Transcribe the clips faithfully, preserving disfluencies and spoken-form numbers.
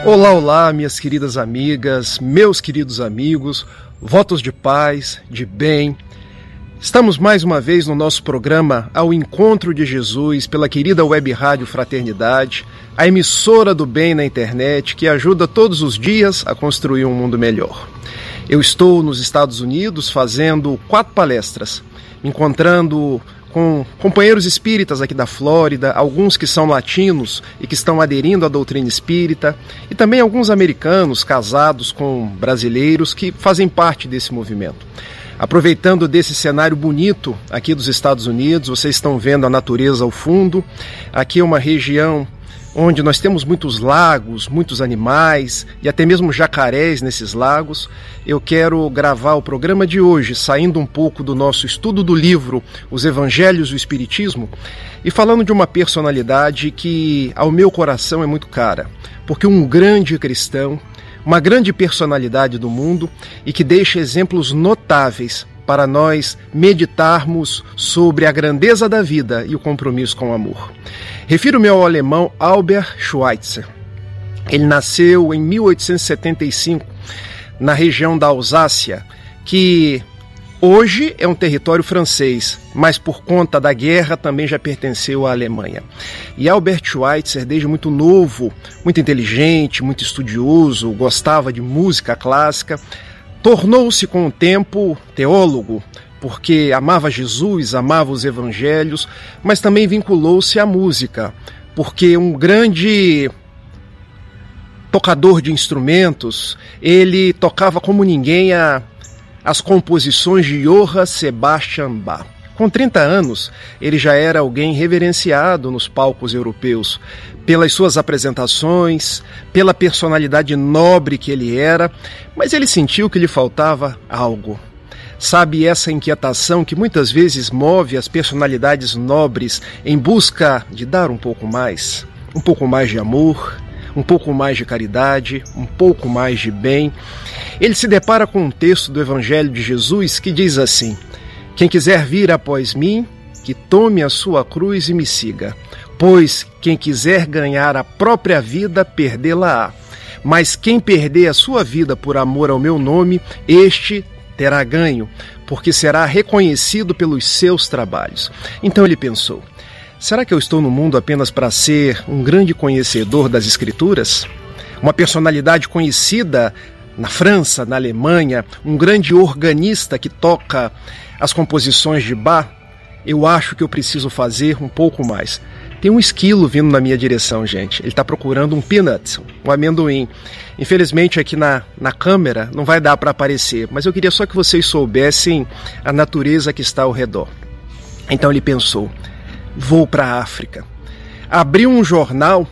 Olá, olá, minhas queridas amigas, meus queridos amigos, votos de paz, de bem. Estamos mais uma vez no nosso programa Ao Encontro de Jesus pela querida Web Rádio Fraternidade, a emissora do bem na internet que ajuda todos os dias a construir um mundo melhor. Eu estou nos Estados Unidos fazendo quatro palestras, me encontrando com companheiros espíritas aqui da Flórida, alguns que são latinos e que estão aderindo à doutrina espírita, e também alguns americanos casados com brasileiros que fazem parte desse movimento. Aproveitando desse cenário bonito aqui dos Estados Unidos, vocês estão vendo a natureza ao fundo. Aqui é uma região onde nós temos muitos lagos, muitos animais e até mesmo jacarés nesses lagos. Eu quero gravar o programa de hoje, saindo um pouco do nosso estudo do livro Os Evangelhos e o Espiritismo, e falando de uma personalidade que ao meu coração é muito cara, porque um grande cristão, uma grande personalidade do mundo e que deixa exemplos notáveis para nós meditarmos sobre a grandeza da vida e o compromisso com o amor. Refiro-me ao alemão Albert Schweitzer. Ele nasceu em mil oitocentos e setenta e cinco na região da Alsácia, que hoje é um território francês, mas por conta da guerra também já pertenceu à Alemanha. E Albert Schweitzer, desde muito novo, muito inteligente, muito estudioso, gostava de música clássica, tornou-se com o tempo teólogo, porque amava Jesus, amava os evangelhos, mas também vinculou-se à música, porque um grande tocador de instrumentos, ele tocava como ninguém a, as composições de Johann Sebastian Bach. Com trinta anos, ele já era alguém reverenciado nos palcos europeus, pelas suas apresentações, pela personalidade nobre que ele era, mas ele sentiu que lhe faltava algo. Sabe essa inquietação que muitas vezes move as personalidades nobres em busca de dar um pouco mais, um pouco mais de amor, um pouco mais de caridade, um pouco mais de bem. Ele se depara com um texto do Evangelho de Jesus que diz assim: quem quiser vir após mim, que tome a sua cruz e me siga. Pois quem quiser ganhar a própria vida, perdê-la-á. Mas quem perder a sua vida por amor ao meu nome, este terá ganho, porque será reconhecido pelos seus trabalhos. Então ele pensou: será que eu estou no mundo apenas para ser um grande conhecedor das Escrituras? Uma personalidade conhecida na França, na Alemanha, um grande organista que toca as composições de Bach? Eu acho que eu preciso fazer um pouco mais. Tem um esquilo vindo na minha direção, gente. Ele está procurando um peanut, um amendoim. Infelizmente aqui na, na câmera não vai dar para aparecer, mas eu queria só que vocês soubessem a natureza que está ao redor. Então ele pensou: vou para a África. Abriu um jornal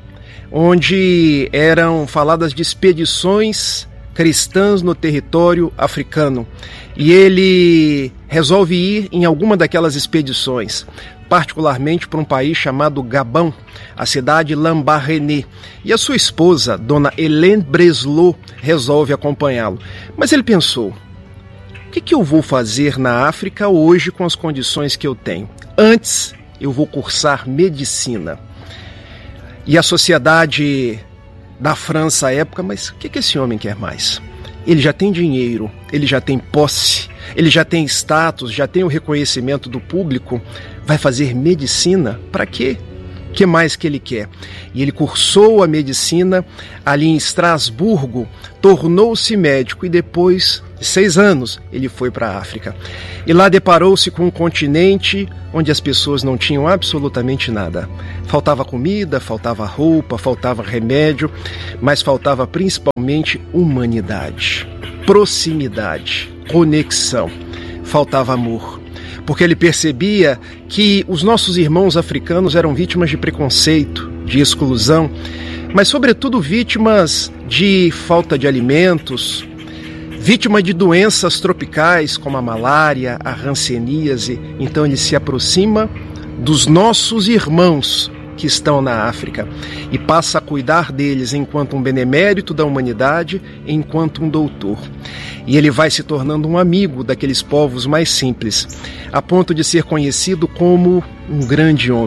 onde eram faladas de expedições cristãs no território africano. E ele resolve ir em alguma daquelas expedições, particularmente para um país chamado Gabão, a cidade Lambaréné. E a sua esposa, dona Hélène Breslau, resolve acompanhá-lo. Mas ele pensou: o que, que eu vou fazer na África hoje com as condições que eu tenho? Antes, eu vou cursar medicina. E a sociedade da França à época: mas o que, que esse homem quer mais? Ele já tem dinheiro, ele já tem posse, ele já tem status, já tem o reconhecimento do público. Vai fazer medicina? Para quê? O que mais que ele quer? E ele cursou a medicina ali em Estrasburgo, tornou-se médico e depois de seis anos ele foi para a África. E lá deparou-se com um continente onde as pessoas não tinham absolutamente nada. Faltava comida, faltava roupa, faltava remédio, mas faltava principalmente humanidade, proximidade, conexão. Faltava amor. Porque ele percebia que os nossos irmãos africanos eram vítimas de preconceito, de exclusão, mas sobretudo vítimas de falta de alimentos, vítima de doenças tropicais como a malária, a hanseníase. Então ele se aproxima dos nossos irmãos que estão na África e passa a cuidar deles enquanto um benemérito da humanidade, enquanto um doutor. E ele vai se tornando um amigo daqueles povos mais simples, a ponto de ser conhecido como um grande homem,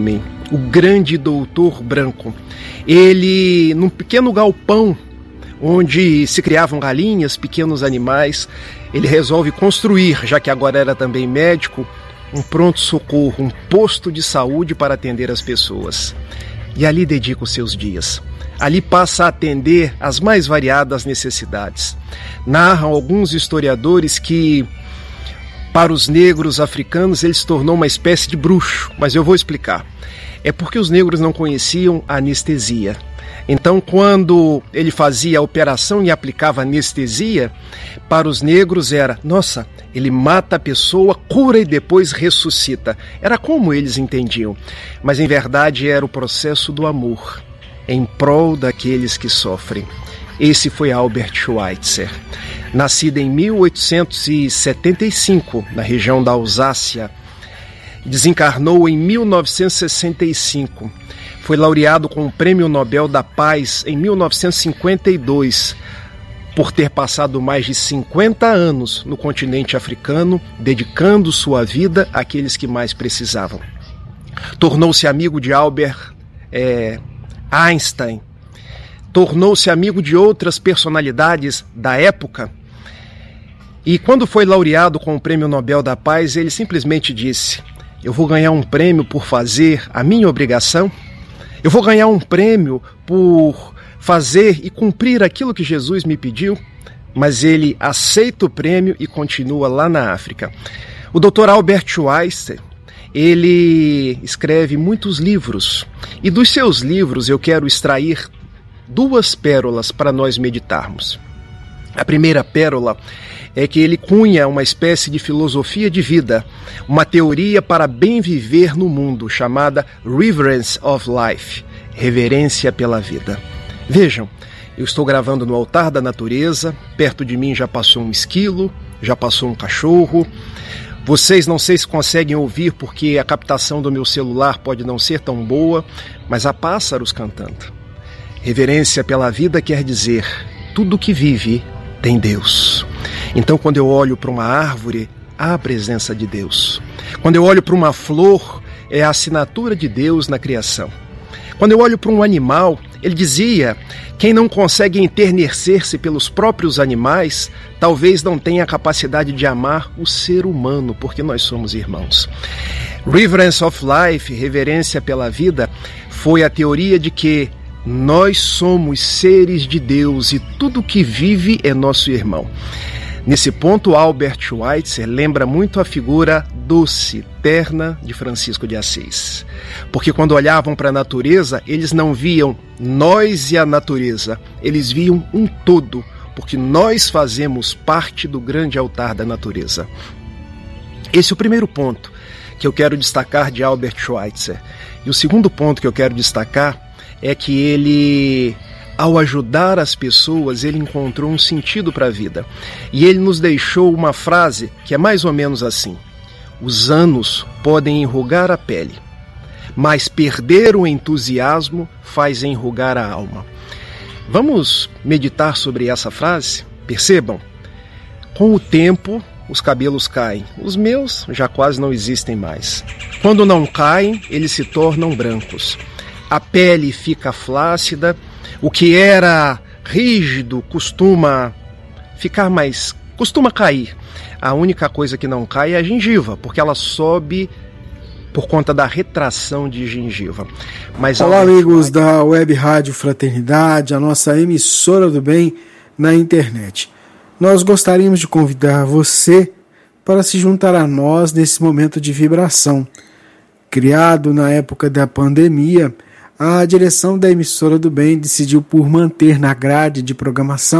o grande doutor branco. Ele, num pequeno galpão onde se criavam galinhas, pequenos animais, ele resolve construir, já que agora era também médico, um pronto-socorro, um posto de saúde para atender as pessoas. E ali dedica os seus dias. Ali passa a atender as mais variadas necessidades. Narram alguns historiadores que, para os negros africanos, ele se tornou uma espécie de bruxo, mas eu vou explicar. É porque os negros não conheciam a anestesia. Então, quando ele fazia a operação e aplicava anestesia, para os negros era, nossa, ele mata a pessoa, cura e depois ressuscita. Era como eles entendiam. Mas, em verdade, era o processo do amor, em prol daqueles que sofrem. Esse foi Albert Schweitzer. Nascido em mil oitocentos e setenta e cinco, na região da Alsácia, desencarnou em mil novecentos e sessenta e cinco. Foi laureado com o Prêmio Nobel da Paz em mil novecentos e cinquenta e dois, por ter passado mais de cinquenta anos no continente africano, dedicando sua vida àqueles que mais precisavam. Tornou-se amigo de Albert é, Einstein, tornou-se amigo de outras personalidades da época, e quando foi laureado com o Prêmio Nobel da Paz, ele simplesmente disse: eu vou ganhar um prêmio por fazer a minha obrigação? Eu vou ganhar um prêmio por fazer e cumprir aquilo que Jesus me pediu? Mas ele aceita o prêmio e continua lá na África. O doutor Albert Schweitzer, ele escreve muitos livros. E dos seus livros eu quero extrair duas pérolas para nós meditarmos. A primeira pérola é que ele cunha uma espécie de filosofia de vida, uma teoria para bem viver no mundo, chamada Reverence of Life, reverência pela vida. Vejam, eu estou gravando no altar da natureza, perto de mim já passou um esquilo, já passou um cachorro. Vocês não sei se conseguem ouvir porque a captação do meu celular pode não ser tão boa, mas há pássaros cantando. Reverência pela vida quer dizer, tudo que vive tem Deus. Então, quando eu olho para uma árvore, há a presença de Deus. Quando eu olho para uma flor, é a assinatura de Deus na criação. Quando eu olho para um animal, ele dizia, quem não consegue enternecer-se pelos próprios animais, talvez não tenha a capacidade de amar o ser humano, porque nós somos irmãos. Reverence of Life, reverência pela vida, foi a teoria de que nós somos seres de Deus e tudo que vive é nosso irmão. Nesse ponto, Albert Schweitzer lembra muito a figura doce, terna de Francisco de Assis. Porque quando olhavam para a natureza, eles não viam nós e a natureza, eles viam um todo, porque nós fazemos parte do grande altar da natureza. Esse é o primeiro ponto que eu quero destacar de Albert Schweitzer. E o segundo ponto que eu quero destacar é que ele, ao ajudar as pessoas, ele encontrou um sentido para a vida. E ele nos deixou uma frase que é mais ou menos assim: os anos podem enrugar a pele, mas perder o entusiasmo faz enrugar a alma. Vamos meditar sobre essa frase? Percebam, com o tempo os cabelos caem. Os meus já quase não existem mais. Quando não caem, eles se tornam brancos. A pele fica flácida, o que era rígido costuma ficar mais, costuma cair. A única coisa que não cai é a gengiva, porque ela sobe por conta da retração de gengiva. Mas olá, amigos da Web Rádio Fraternidade, a nossa emissora do bem na internet. Nós gostaríamos de convidar você para se juntar a nós nesse momento de vibração. Criado na época da pandemia, a direção da emissora do bem decidiu por manter na grade de programação